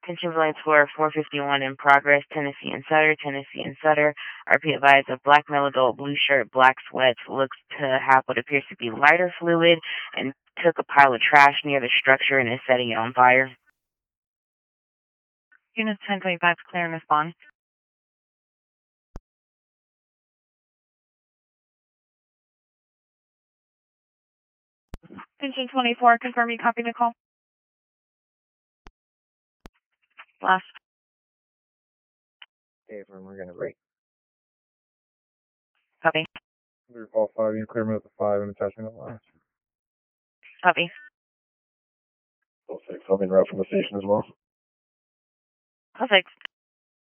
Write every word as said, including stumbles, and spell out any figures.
Attention Line Score four fifty-one in progress, Tennessee and Sutter, Tennessee and Sutter. R P advised of black male adult, blue shirt, black sweats, looks to have what appears to be lighter fluid, and took a pile of trash near the structure and is setting it on fire. Units ten twenty-five, clear and respond. Attention twenty-four, confirm you copy the call. Last. Okay, we're going to break. Copy. Clear call five, you clear me with the five and attachment at last. Copy. Call six, I'll be in route from the station as well. Call six.